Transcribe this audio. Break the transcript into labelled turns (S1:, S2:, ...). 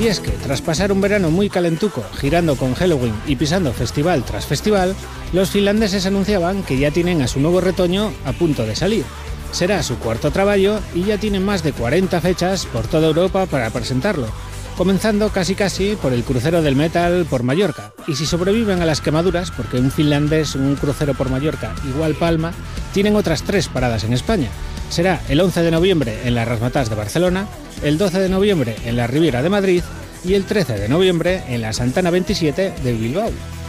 S1: Y es que, tras pasar un verano muy calentuco, girando con Helloween y pisando festival tras festival, los finlandeses anunciaban que ya tienen a su nuevo retoño a punto de salir. Será su cuarto trabajo y ya tienen más de 40 fechas por toda Europa para presentarlo, comenzando casi por el crucero del metal por Mallorca. Y si sobreviven a las quemaduras, porque un finlandés, un crucero por Mallorca igual Palma, tienen otras 3 paradas en España. Será el 11 de noviembre en la Razzmatazz de Barcelona, el 12 de noviembre en la Riviera de Madrid y el 13 de noviembre en la Santana 27 de Bilbao.